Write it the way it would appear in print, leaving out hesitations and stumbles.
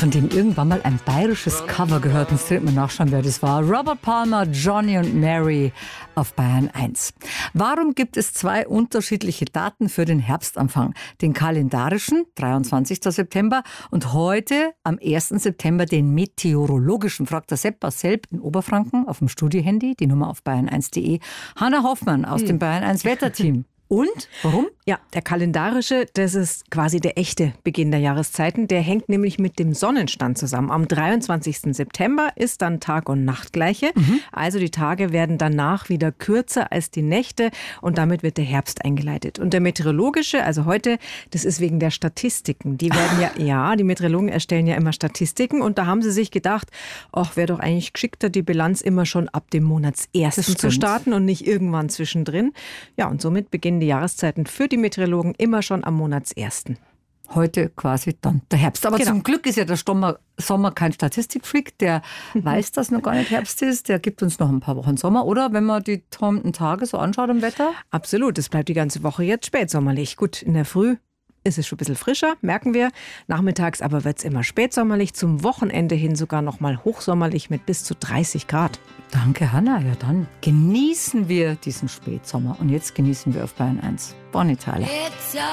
von dem irgendwann mal ein bayerisches Cover gehört. Und jetzt wird man nachschauen, wer das war. Robert Palmer, Johnny und Mary auf Bayern 1. Warum gibt es zwei unterschiedliche Daten für den Herbstanfang? Den kalendarischen, 23. September, und heute, am 1. September, den meteorologischen. Fragt der Sepp aus Selb in Oberfranken auf dem Studiohandy, die Nummer auf bayern1.de. Hanna Hoffmann aus dem Bayern 1 Wetterteam. Und? Warum? Ja, der kalendarische, das ist quasi der echte Beginn der Jahreszeiten. Der hängt nämlich mit dem Sonnenstand zusammen. Am 23. September ist dann Tag- und Nachtgleiche. Also die Tage werden danach wieder kürzer als die Nächte und damit wird der Herbst eingeleitet. Und der meteorologische, also heute, das ist wegen der Statistiken. Die werden die Meteorologen erstellen ja immer Statistiken und da haben sie sich gedacht, ach, wäre doch eigentlich geschickter, die Bilanz immer schon ab dem Monatsersten zu starten und nicht irgendwann zwischendrin. Ja, und somit beginnen die Jahreszeiten für die Meteorologen immer schon am Monatsersten. Heute quasi dann der Herbst. Aber zum Glück ist ja der Sommer kein Statistikfreak, der weiß, dass noch gar nicht Herbst ist. Der gibt uns noch ein paar Wochen Sommer, oder? Wenn man die kommenden Tage so anschaut im Wetter? Absolut, es bleibt die ganze Woche jetzt spätsommerlich. Gut, in der Früh ist es schon ein bisschen frischer, merken wir. Nachmittags aber wird es immer spätsommerlich, zum Wochenende hin sogar noch mal hochsommerlich mit bis zu 30 Grad. Danke, Hanna. Ja, dann genießen wir diesen Spätsommer. Und jetzt genießen wir auf Bayern 1. Buon Italia.